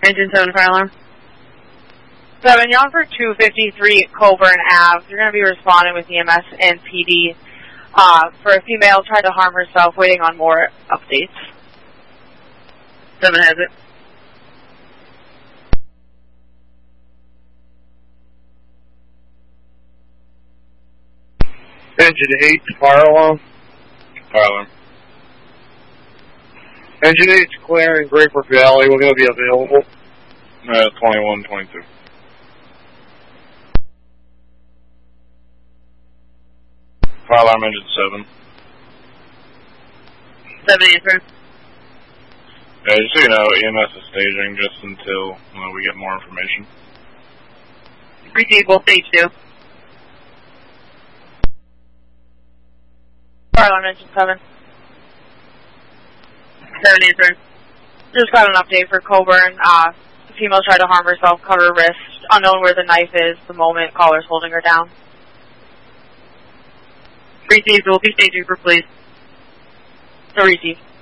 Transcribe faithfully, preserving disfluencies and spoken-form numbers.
Engine seven, fire alarm. seven, you're on for two fifty-three Coburn Avenue. You're going to be responding with E M S and P D uh, for a female tried to harm herself, waiting on more updates. seven has it. Engine eight, fire alarm. Fire alarm. Engine eight's clearing Grapefruit Valley. We're going to be available. Uh, twenty-one, twenty-two. Fire alarm engine seven. seven answer. Yeah, just so you know, E M S is staging just until uh, we get more information. Receive both stage two. Fire alarm engine seven. seven answer. Just got an update for Coburn. Uh, the female tried to harm herself, cut her wrist. Unknown where the knife is. The moment caller's holding her down. Receive, we'll be staging for police. So receive.